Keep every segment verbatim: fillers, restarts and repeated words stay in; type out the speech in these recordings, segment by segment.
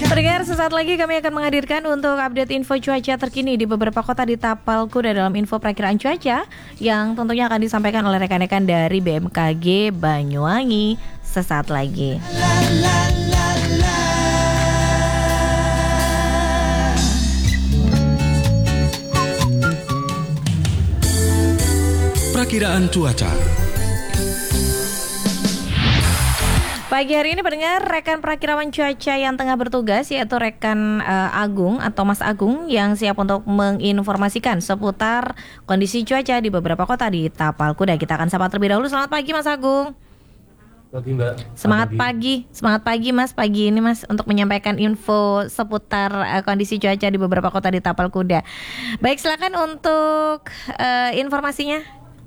Pendengar, sesaat lagi kami akan menghadirkan untuk update info cuaca terkini di beberapa kota di Tapal Kuda dalam info perakiraan cuaca yang tentunya akan disampaikan oleh rekan-rekan dari B M K G Banyuwangi sesaat lagi. Perakiraan cuaca. Pagi hari ini pendengar, rekan perakirawan cuaca yang tengah bertugas yaitu rekan uh, Agung atau Mas Agung yang siap untuk menginformasikan seputar kondisi cuaca di beberapa kota di Tapal Kuda. Kita akan sapa terlebih dahulu. Selamat pagi Mas Agung. Pagi Mbak. Semangat pagi. pagi, semangat pagi Mas pagi ini Mas untuk menyampaikan info seputar uh, kondisi cuaca di beberapa kota di Tapal Kuda. Baik, silakan untuk uh, informasinya.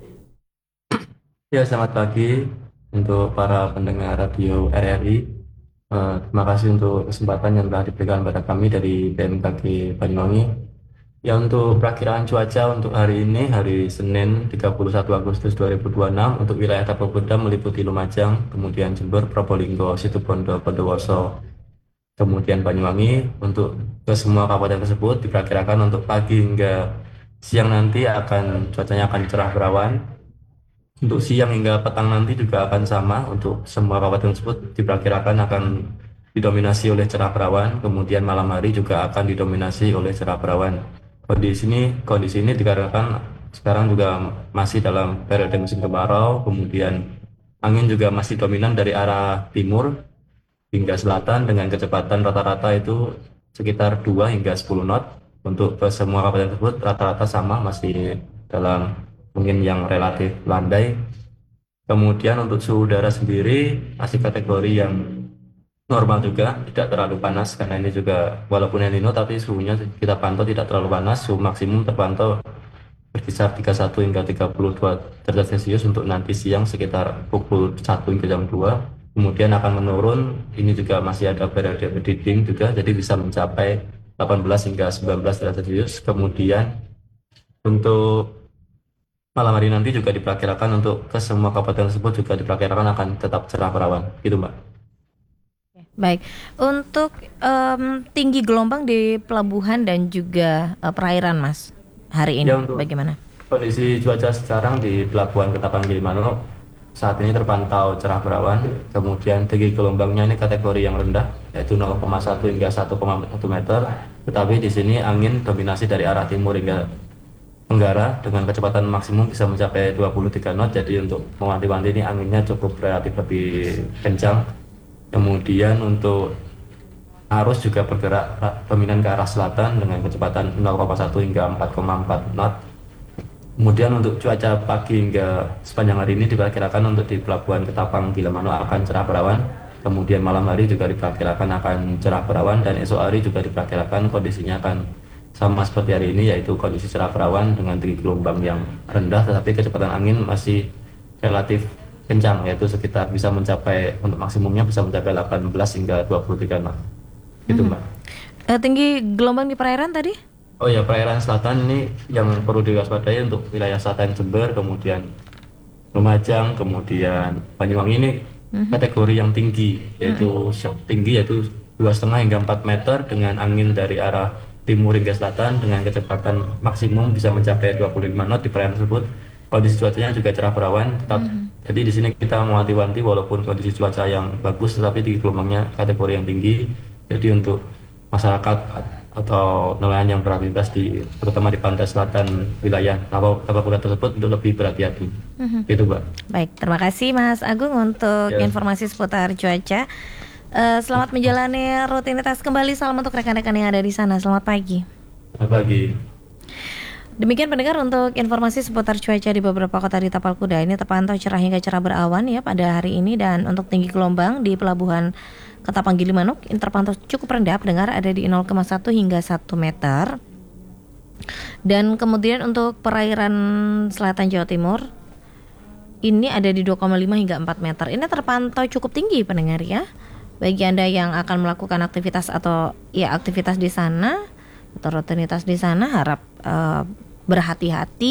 Ya, selamat pagi untuk para pendengar radio R R I. Uh, terima kasih untuk kesempatan yang telah diberikan pada kami dari B M K G Banyuwangi. Ya, untuk perakiraan cuaca untuk hari ini, hari Senin tiga puluh satu Agustus dua ribu dua puluh enam, untuk wilayah Tapal Kuda meliputi Lumajang, kemudian Jember, Probolinggo, Situbondo, Bondowoso, kemudian Banyuwangi. Untuk ke semua kabupaten tersebut diperkirakan untuk pagi hingga siang nanti akan cuacanya akan cerah berawan. Untuk siang hingga petang nanti juga akan sama. Untuk semua kabupaten tersebut diperkirakan akan didominasi oleh cerah berawan, kemudian malam hari juga akan didominasi oleh cerah berawan. Kondisi ini, kondisi ini dikarenakan sekarang juga masih dalam periode musim kemarau, kemudian angin juga masih dominan dari arah timur hingga selatan dengan kecepatan rata-rata itu sekitar dua hingga sepuluh knot. Untuk ke semua kabupaten tersebut rata-rata sama, masih dalam mungkin yang relatif landai. Kemudian untuk suhu udara sendiri masih kategori yang normal juga, tidak terlalu panas karena ini juga walaupun El Nino tapi suhunya kita pantau tidak terlalu panas. Suhu maksimum terpantau berkisar tiga puluh satu hingga tiga puluh dua derajat Celcius untuk nanti siang sekitar pukul satu hingga jam dua. Kemudian akan menurun, ini juga masih ada periode diding juga, jadi bisa mencapai delapan belas hingga sembilan belas derajat Celcius. Kemudian untuk malam hari nanti juga diperkirakan untuk ke semua kabupaten tersebut juga diperkirakan akan tetap cerah berawan, gitu Mbak. Baik, untuk um, tinggi gelombang di pelabuhan dan juga uh, perairan Mas hari ini Ya, untuk bagaimana? kondisi cuaca sekarang di Pelabuhan Ketapang Gilimanuk saat ini terpantau cerah berawan, kemudian tinggi gelombangnya ini kategori yang rendah yaitu nol koma satu hingga satu koma satu meter, tetapi di sini angin dominasi dari arah timur hingga tenggara dengan kecepatan maksimum bisa mencapai dua puluh tiga knot. Jadi untuk mewanti-wanti ini anginnya cukup relatif lebih kencang. Kemudian untuk arus juga bergerak dominan ke arah selatan dengan kecepatan nol koma satu hingga empat koma empat knot. Kemudian untuk cuaca pagi hingga sepanjang hari ini diperkirakan untuk di Pelabuhan Ketapang Gilimanuk akan cerah berawan. Kemudian malam hari juga diperkirakan akan cerah berawan, dan esok hari juga diperkirakan kondisinya akan sama seperti hari ini, yaitu kondisi cerah berawan dengan tinggi gelombang yang rendah tetapi kecepatan angin masih relatif kencang, yaitu sekitar bisa mencapai, untuk maksimumnya bisa mencapai delapan belas hingga dua puluh tiga knot. Gitu Mbak. Uh, tinggi gelombang di perairan tadi? Oh ya, perairan selatan ini yang perlu diwaspadai untuk wilayah selatan Jember, kemudian Lumajang, kemudian Banyuwangi ini mm-hmm. kategori yang tinggi, yaitu mm-hmm. tinggi yaitu dua koma lima hingga empat meter dengan angin dari arah timur hingga selatan dengan kecepatan maksimum bisa mencapai dua puluh lima knot di perairan tersebut. Kondisi cuacanya juga cerah berawan, tetap. Mm-hmm. Jadi di sini kita mewanti-wanti walaupun kondisi cuaca yang bagus, tetapi di gelombangnya kategori yang tinggi. Jadi untuk masyarakat atau nelayan yang beraktivitas di terutama di pantai selatan wilayah Tapal Kuda tersebut untuk lebih berhati-hati. Mm-hmm. Gitu Mbak. Baik, terima kasih Mas Agung untuk ya. informasi seputar cuaca. Uh, selamat menjalani rutinitas kembali. Salam untuk rekan-rekan yang ada di sana. Selamat pagi. Selamat pagi. Demikian pendengar untuk informasi seputar cuaca di beberapa kota di Tapal Kuda. Ini terpantau cerah hingga cerah berawan ya pada hari ini, dan untuk tinggi gelombang di Pelabuhan Ketapang Gilimanuk ini terpantau cukup rendah pendengar, ada di nol koma satu hingga satu meter. Dan kemudian untuk perairan selatan Jawa Timur ini ada di dua koma lima hingga empat meter. Ini terpantau cukup tinggi pendengar ya. Bagi Anda yang akan melakukan aktivitas atau ya aktivitas di sana atau rutinitas di sana, harap uh, berhati-hati.